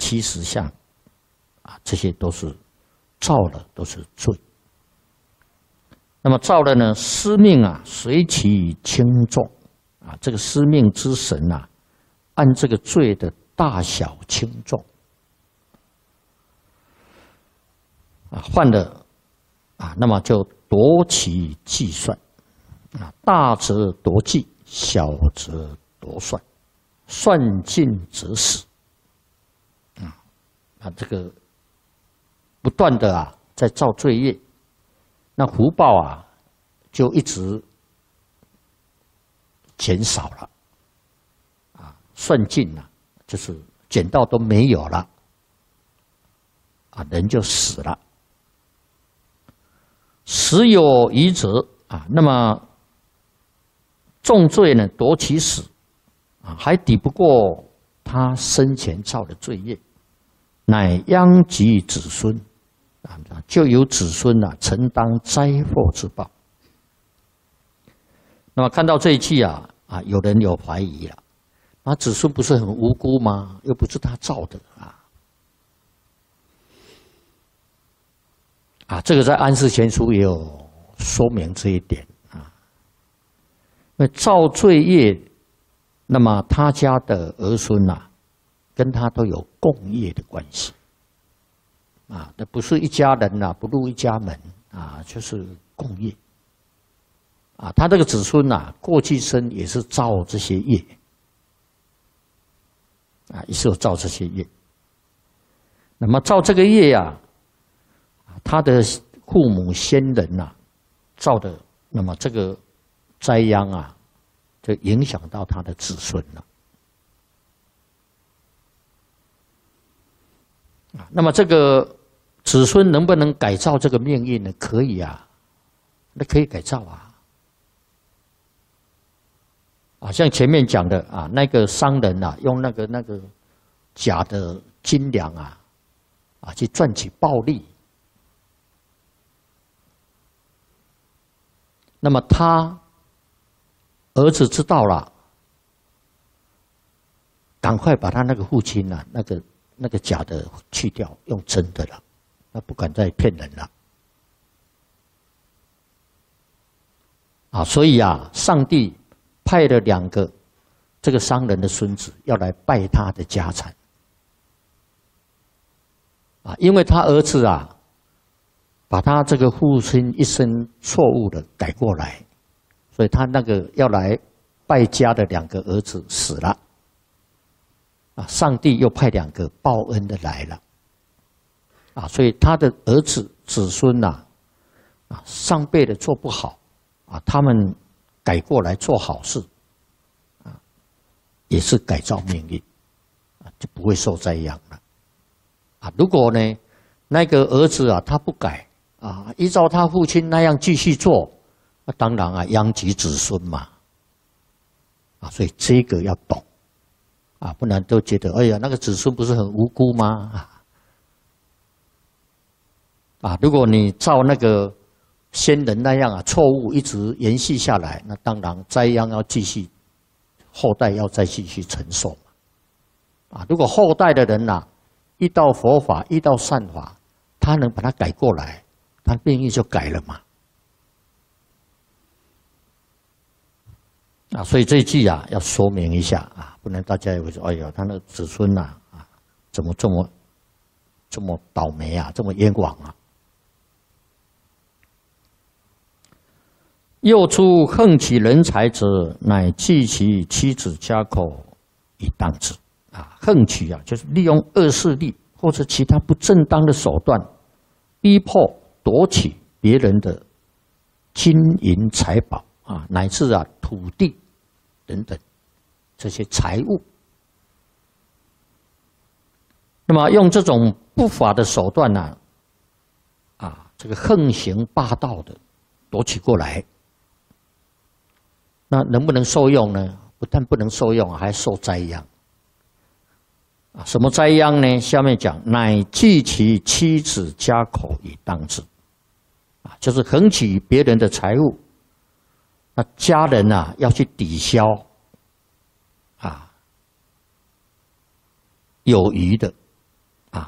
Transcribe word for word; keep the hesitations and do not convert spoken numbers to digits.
七十相，啊，这些都是造了，都是罪。那么造了呢，司命啊，随其轻重啊，这个司命之神啊，按这个罪的大小轻重啊，犯了啊，那么就夺其计算啊，大则夺计，小则夺算，算尽则死啊啊，这个不断的啊，在造罪业。那福报啊，就一直减少了，啊，算尽了，就是减到都没有了，啊，人就死了。死有余则啊，那么重罪呢，夺其死啊，还抵不过他生前造的罪业，乃殃及子孙。啊，就由子孙啊承担灾祸之报。那么看到这一句啊，啊，有人有怀疑了，啊，子孙不是很无辜吗？又不是他造的啊。啊，这个在《安世全书》也有说明这一点啊。因为造罪业，那么他家的儿孙呐、啊，跟他都有共业的关系。啊，那不是一家人呐、啊，不入一家门啊，就是共业。啊，他这个子孙呐、啊，过去生也是造这些业，啊，也是有造这些业。那么造这个业呀、啊，他的父母先人呐、啊，造的，那么这个灾殃啊，就影响到他的子孙了。啊，那么这个。子孙能不能改造这个命运呢？可以啊，那可以改造啊。啊，像前面讲的啊，那个商人啊，用那个那个假的金两啊，啊去赚取暴利。那么他儿子知道了，赶快把他那个父亲啊，那个那个假的去掉，用真的了。那不敢再骗人了，啊，所以啊，上帝派了两个这个商人的孙子要来拜他的家产，啊，因为他儿子啊，把他这个父亲一生错误的改过来，所以他那个要来败家的两个儿子死了，啊，上帝又派两个报恩的来了。啊，所以他的儿子子孙呐、啊，啊，上辈的做不好，啊，他们改过来做好事，啊，也是改造命运，啊，就不会受灾殃了，啊，如果呢，那个儿子啊，他不改，啊，依照他父亲那样继续做，那当然啊，殃及子孙嘛，啊，所以这个要懂，啊，不然都觉得，哎呀，那个子孙不是很无辜吗？啊。啊，如果你照那个先人那样啊，错误一直延续下来，那当然灾殃要继续，后代要再继续承受嘛。啊，如果后代的人呐、啊，遇到佛法，遇到善法，他能把它改过来，他命运就改了嘛。啊，所以这一句啊，要说明一下啊，不能大家以为说，哎呀，他那个子孙呐、啊，啊，怎么这么这么倒霉啊，这么冤枉啊？又出横取人财者，乃计其妻子家口以当之。啊，横取啊，就是利用恶势力或者其他不正当的手段，逼迫夺取别人的金银财宝啊，乃至啊土地等等这些财物。那么用这种不法的手段呢、啊，啊，这个横行霸道的夺取过来。那能不能受用呢？不但不能受用，还受灾殃。啊，什么灾殃呢？下面讲，乃计其妻子家口以当之。啊，就是横取别人的财物，那家人啊要去抵消，啊，有余的，